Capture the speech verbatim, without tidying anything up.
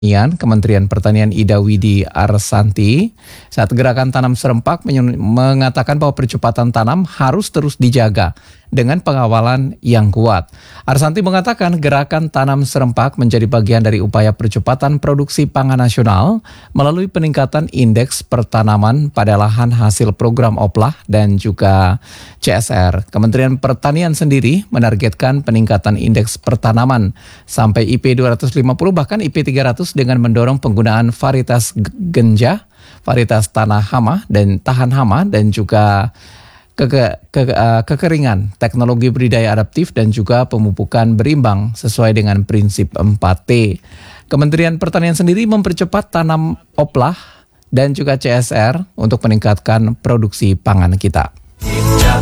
Pertanian, Kementerian Pertanian Ida Widi Arsanti saat gerakan tanam serempak menye- mengatakan bahwa percepatan tanam harus terus dijaga dengan pengawalan yang kuat. Arsanti mengatakan gerakan tanam serempak menjadi bagian dari upaya percepatan produksi pangan nasional melalui peningkatan indeks pertanaman pada lahan hasil program OPLAH dan juga C S R. Kementerian Pertanian sendiri menargetkan peningkatan indeks pertanaman sampai I P dua ratus lima puluh bahkan I P tiga ratus dengan mendorong penggunaan varietas genjah, varietas tanah hama dan tahan hama dan juga ke, ke, uh, kekeringan, teknologi budidaya adaptif dan juga pemupukan berimbang sesuai dengan prinsip empat T. Kementerian Pertanian sendiri mempercepat tanam OPLAH dan juga C S R untuk meningkatkan produksi pangan kita.